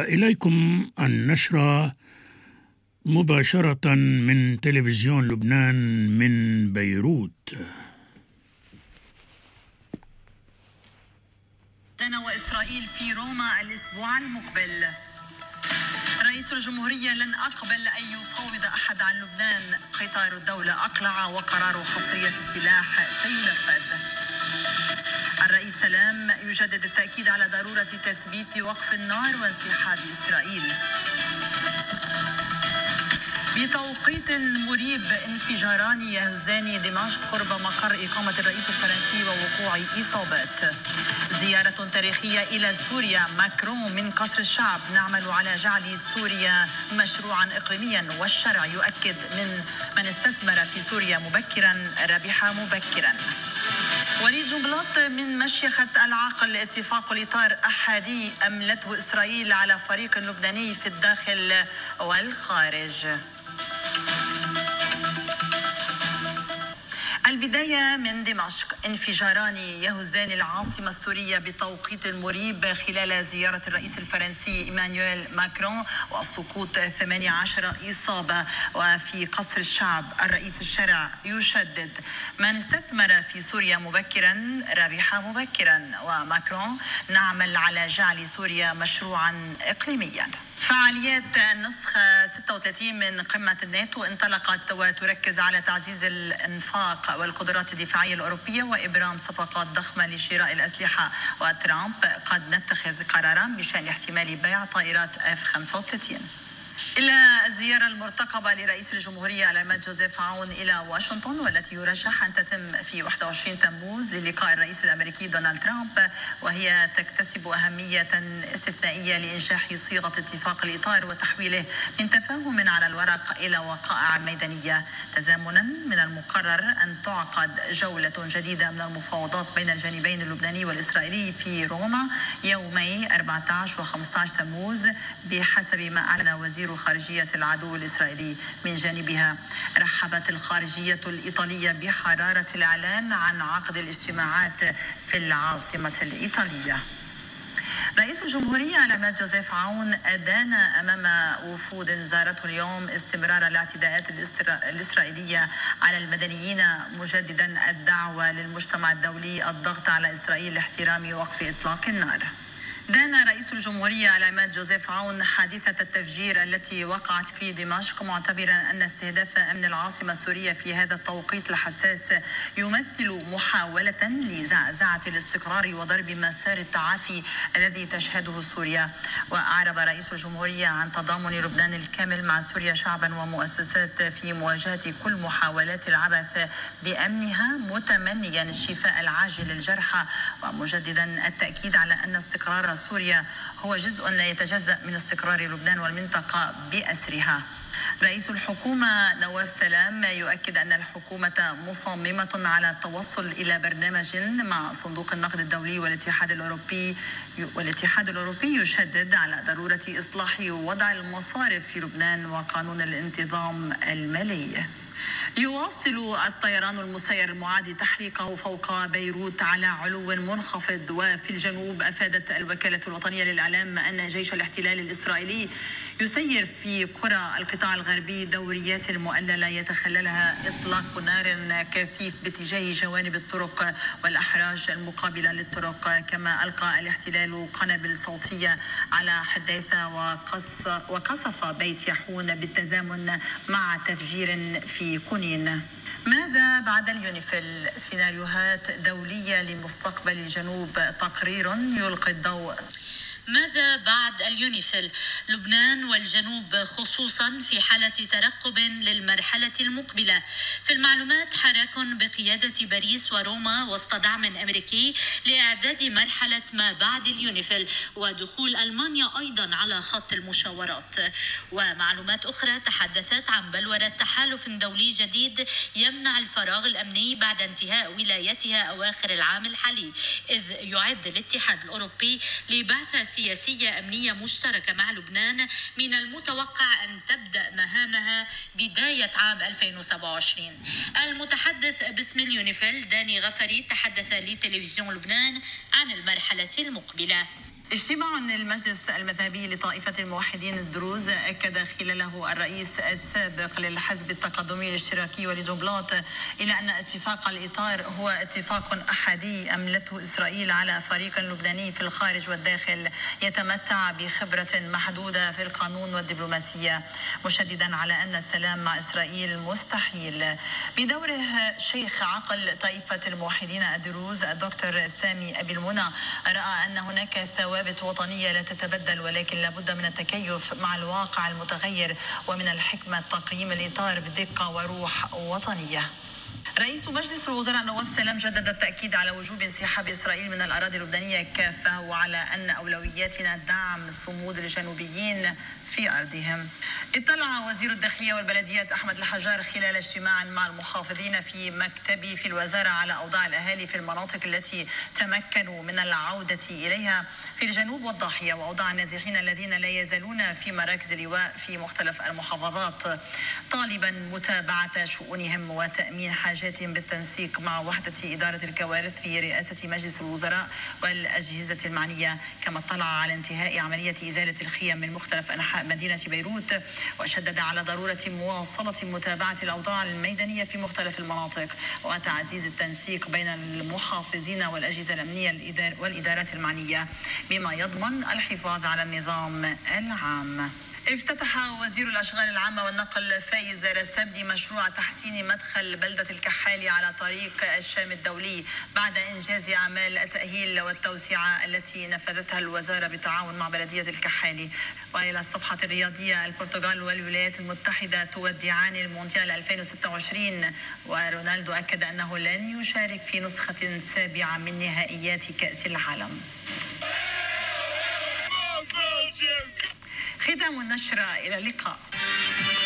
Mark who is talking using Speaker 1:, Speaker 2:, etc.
Speaker 1: وإليكم النشرة مباشرة من تلفزيون لبنان من بيروت.
Speaker 2: لبنان وإسرائيل في روما الأسبوع المقبل. رئيس الجمهورية: لن أقبل أن يفاوض أحد عن لبنان. قطار الدولة أقلع وقرار حصرية السلاح سينفذ. الرئيس سلام يجدد التأكيد على ضرورة تثبيت وقف النار وانسحاب إسرائيل. بتوقيت مريب: انفجاران يهزان دمشق قرب مقر إقامة الرئيس الفرنسي ووقوع إصابات. زيارة تاريخية إلى سوريا: ماكرون من قصر الشعب: نعمل على جعل سوريا مشروعا إقليميا، والشرع يؤكد من استثمر في سوريا مبكرا ربح مبكرا. وليد جنبلاط من مشيخة العقل: اتفاق الإطار أحادي أملته إسرائيل على فريق لبناني في الداخل والخارج. البداية من دمشق: انفجاران يهزان العاصمة السورية بتوقيت مريب خلال زيارة الرئيس الفرنسي إيمانويل ماكرون، وسقوط 18 إصابة. وفي قصر الشعب: الرئيس الشرع يشدد: من استثمر في سوريا مبكرا ربح مبكرا. وماكرون: نعمل على جعل سوريا مشروعا إقليميا. فعاليات النسخة 36 من قمة الناتو انطلقت وتركز على تعزيز الإنفاق والقدرات الدفاعية الأوروبية وإبرام صفقات ضخمة لشراء الأسلحة. وترامب: قد نتخذ قرارا بشأن احتمال بيع طائرات F-35. إلى الزيارة المرتقبة لرئيس الجمهورية العماد جوزيف عون إلى واشنطن، والتي يرجح أن تتم في 21 تموز للقاء الرئيس الأمريكي دونالد ترامب، وهي تكتسب أهمية استثنائية لإنجاح صيغة اتفاق الإطار وتحويله من تفاهم على الورق إلى وقائع ميدانية. تزامنا من المقرر أن تعقد جولة جديدة من المفاوضات بين الجانبين اللبناني والإسرائيلي في روما يومي 14 و15 تموز بحسب ما أعلن وزير خارجية العدو الإسرائيلي. من جانبها رحبت الخارجية الإيطالية بحرارة الإعلان عن عقد الاجتماعات في العاصمة الإيطالية. رئيس الجمهورية العماد جوزيف عون أدان أمام وفود زارته اليوم استمرار الاعتداءات الإسرائيلية على المدنيين، مجددا الدعوة للمجتمع الدولي الضغط على إسرائيل لاحترام وقف إطلاق النار. دان رئيس الجمهورية العماد جوزيف عون حادثة التفجير التي وقعت في دمشق، معتبرا أن استهداف أمن العاصمة السورية في هذا التوقيت الحساس يمثل محاولة لزعزعة الاستقرار وضرب مسار التعافي الذي تشهده سوريا. وأعرب رئيس الجمهورية عن تضامن لبنان الكامل مع سوريا شعبا ومؤسسات في مواجهة كل محاولات العبث بأمنها، متمنيا الشفاء العاجل للجرحى، ومجددا التأكيد على أن استقرار سوريا هو جزء لا يتجزأ من استقرار لبنان والمنطقة بأسرها. رئيس الحكومة نواف سلام يؤكد أن الحكومة مصممة على التوصل إلى برنامج مع صندوق النقد الدولي والاتحاد الأوروبي يشدد على ضرورة إصلاح وضع المصارف في لبنان وقانون الانتظام المالي. يواصل الطيران المسير المعادي تحريقه فوق بيروت على علو منخفض. وفي الجنوب أفادت الوكالة الوطنية للإعلام أن جيش الاحتلال الإسرائيلي يسير في قرى القطاع الغربي دوريات مؤللة يتخللها إطلاق نار كثيف باتجاه جوانب الطرق والأحراج المقابلة للطرق. كما ألقى الاحتلال قنابل صوتية على حديثة وقصف بيت يحون بالتزامن مع تفجير في كونين. ماذا بعد اليونيفيل؟ سيناريوهات دولية لمستقبل الجنوب، تقرير يلقي الضوء.
Speaker 3: ماذا بعد اليونيفيل؟ لبنان والجنوب خصوصا في حالة ترقب للمرحلة المقبلة. في المعلومات حراك بقيادة باريس وروما وسط دعم أمريكي لإعداد مرحلة ما بعد اليونيفيل ودخول ألمانيا أيضا على خط المشاورات. ومعلومات أخرى تحدثت عن بلورة تحالف دولي جديد يمنع الفراغ الأمني بعد انتهاء ولايتها أواخر العام الحالي، إذ يعد الاتحاد الأوروبي لبعثة سياسية أمنية مشتركة مع لبنان من المتوقع أن تبدأ مهامها بداية عام 2027. المتحدث باسم اليونيفيل داني غفري تحدث لتلفزيون لبنان عن المرحلة المقبلة.
Speaker 2: اجتماع المجلس المذهبي لطائفة الموحدين الدروز أكد خلاله الرئيس السابق للحزب التقدمي الاشتراكي وليد بلاط إلى أن اتفاق الإطار هو اتفاق أحادي أملته إسرائيل على فريق لبناني في الخارج والداخل يتمتع بخبرة محدودة في القانون والدبلوماسية، مشددا على أن السلام مع إسرائيل مستحيل. بدوره شيخ عقل طائفة الموحدين الدروز الدكتور سامي أبي المنى رأى أن هناك ثوابت وطنية لا تتبدل، ولكن لابد من التكيف مع الواقع المتغير ومن الحكمة تقييم الإطار بدقة وروح وطنية. رئيس مجلس الوزراء نواف سلام جدد التأكيد على وجوب انسحاب إسرائيل من الأراضي اللبنانية كافة، وعلى أن أولوياتنا دعم صمود الجنوبيين في أرضهم. اطلع وزير الداخلية والبلديات أحمد الحجار خلال اجتماع مع المحافظين في مكتبه في الوزارة على أوضاع الأهالي في المناطق التي تمكنوا من العودة إليها في الجنوب والضاحية، وأوضاع النازحين الذين لا يزالون في مراكز اللواء في مختلف المحافظات، طالبا متابعة شؤونهم وتأمين حاجاتهم بالتنسيق مع وحدة إدارة الكوارث في رئاسة مجلس الوزراء والأجهزة المعنية. كما اطلع على انتهاء عملية إزالة الخيام من مختلف أنحاء مدينة بيروت، وشدد على ضرورة مواصلة متابعة الأوضاع الميدانية في مختلف المناطق وتعزيز التنسيق بين المحافظين والأجهزة الأمنية والإدارات المعنية بما يضمن الحفاظ على النظام العام. افتتح وزير الأشغال العامة والنقل فايز رسبدي مشروع تحسين مدخل بلدة الكحالي على طريق الشام الدولي بعد إنجاز أعمال التأهيل والتوسعة التي نفذتها الوزارة بالتعاون مع بلدية الكحالي. وإلى الصفحة الرياضية، البرتغال والولايات المتحدة تودعان المونديال 2026، ورونالدو أكد أنه لن يشارك في نسخة سابعة من نهائيات كأس العالم. ختام النشرة، إلى اللقاء.